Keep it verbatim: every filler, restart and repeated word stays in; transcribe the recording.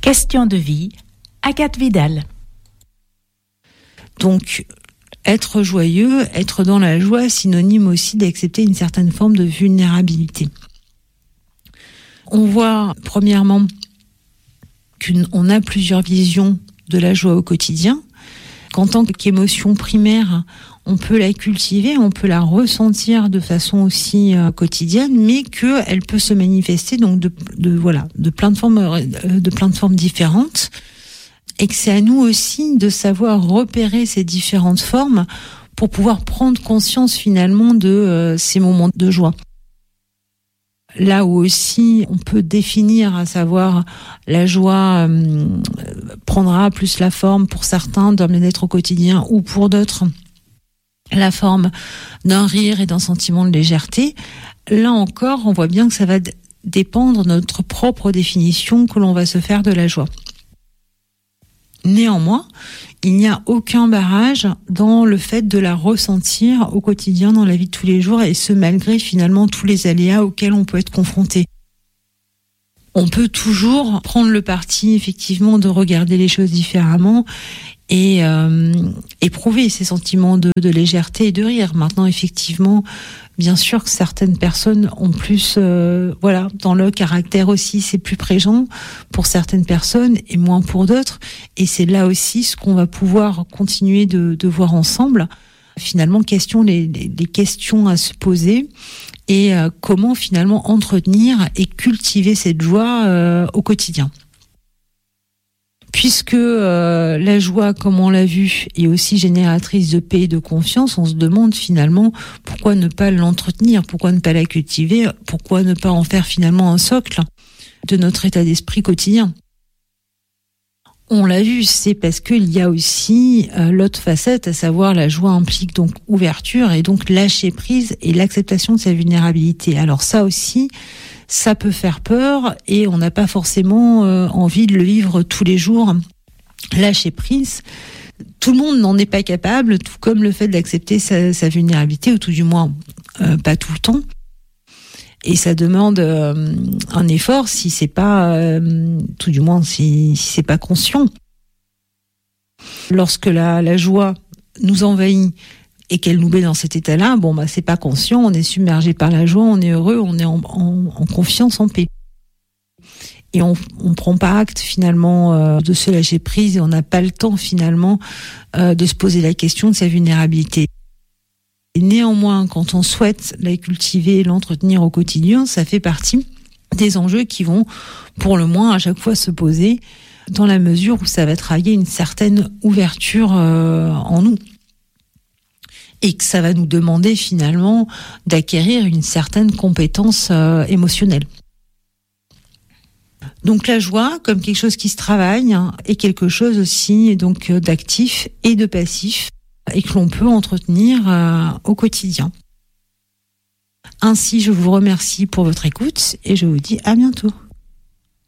Question de vie, Agathe Vidal. Donc, être joyeux, être dans la joie, synonyme aussi d'accepter une certaine forme de vulnérabilité. On voit, premièrement, qu'on a plusieurs visions de la joie au quotidien, qu'en tant qu'émotion primaire, on peut la cultiver, on peut la ressentir de façon aussi euh, quotidienne, mais qu'elle peut se manifester donc de, de voilà de plein de formes euh, de plein de formes différentes, et que c'est à nous aussi de savoir repérer ces différentes formes pour pouvoir prendre conscience finalement de euh, ces moments de joie. Là où aussi on peut définir, à savoir la joie euh, prendra plus la forme pour certains d'un bien-être au quotidien ou pour d'autres la forme d'un rire et d'un sentiment de légèreté. Là encore, on voit bien que ça va d- dépendre de notre propre définition que l'on va se faire de la joie. Néanmoins, il n'y a aucun barrage dans le fait de la ressentir au quotidien dans la vie de tous les jours, et ce malgré finalement tous les aléas auxquels on peut être confronté. On peut toujours prendre le parti effectivement de regarder les choses différemment et euh, éprouver ces sentiments de, de légèreté et de rire. Maintenant, effectivement, bien sûr que certaines personnes ont plus, euh, voilà, dans le caractère aussi, c'est plus présent pour certaines personnes et moins pour d'autres. Et c'est là aussi ce qu'on va pouvoir continuer de, de voir ensemble. Finalement, question, les, les, les questions à se poser et euh, comment finalement entretenir et cultiver cette joie euh, au quotidien. Puisque euh, la joie, comme on l'a vu, est aussi génératrice de paix et de confiance, on se demande finalement pourquoi ne pas l'entretenir, pourquoi ne pas la cultiver, pourquoi ne pas en faire finalement un socle de notre état d'esprit quotidien. On l'a vu, c'est parce qu'il y a aussi euh, l'autre facette, à savoir la joie implique donc ouverture et donc lâcher prise et l'acceptation de sa vulnérabilité. Alors ça aussi, ça peut faire peur et on n'a pas forcément euh, envie de le vivre tous les jours. Lâcher prise, tout le monde n'en est pas capable, tout comme le fait d'accepter sa, sa vulnérabilité, ou tout du moins euh, pas tout le temps. Et ça demande euh, un effort si c'est pas, euh, tout du moins si, si c'est pas conscient. Lorsque la, la joie nous envahit et qu'elle nous met dans cet état-là, bon bah c'est pas conscient, on est submergé par la joie, on est heureux, on est en, en, en confiance, en paix. Et on on prend pas acte finalement euh, de se lâcher prise et on n'a pas le temps finalement euh, de se poser la question de sa vulnérabilité. Et néanmoins, quand on souhaite la cultiver et l'entretenir au quotidien, ça fait partie des enjeux qui vont, pour le moins, à chaque fois se poser, dans la mesure où ça va travailler une certaine ouverture euh, en nous. Et que ça va nous demander finalement d'acquérir une certaine compétence euh, émotionnelle. Donc la joie, comme quelque chose qui se travaille, hein, est quelque chose aussi donc d'actif et de passif, et que l'on peut entretenir euh, au quotidien. Ainsi, je vous remercie pour votre écoute et je vous dis à bientôt.